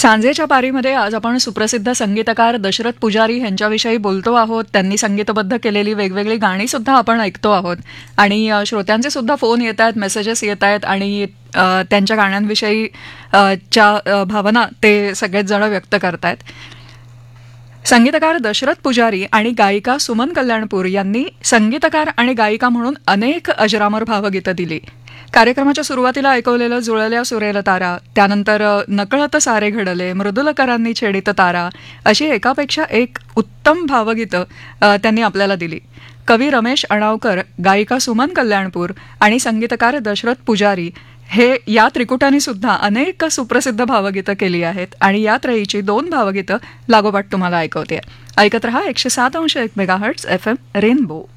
सांजेच्या पारीमध्ये आज आपण सुप्रसिद्ध संगीतकार दशरथ पुजारी यांच्याविषयी बोलतो आहोत. त्यांनी संगीतबद्ध केलेली वेगवेगळी गाणी सुद्धा आपण ऐकतो आहोत आणि श्रोत्यांचे सुद्धा फोन येत आहेत, मेसेजेस येत आहेत आणि त्यांच्या गाण्यांविषयी च्या भावना ते सगळेच जण व्यक्त करतायत. संगीतकार दशरथ पुजारी आणि गायिका सुमन कल्याणपूर यांनी संगीतकार आणि गायिका म्हणून अनेक अजरामर भावगीतं दिली. कार्यक्रमाच्या सुरुवातीला ऐकवलेलं जुळल्या सुरेल तारा, त्यानंतर नकळत सारे घडले, मृदुलकरांनी छेडित तारा, अशी एकापेक्षा एक उत्तम भावगीतं त्यांनी आपल्याला दिली. कवी रमेश अणावकर, गायिका सुमन कल्याणपूर आणि संगीतकार दशरथ पुजारी हे या त्रिकुटांनी सुद्धा अनेक सुप्रसिद्ध भावगीतं केली आहेत आणि या त्रयीची 2 भावगीतं लागोपाठ तुम्हाला ऐकवते. ऐकत रहा 107.1 मेगाहर्ट्झ FM रेनबो.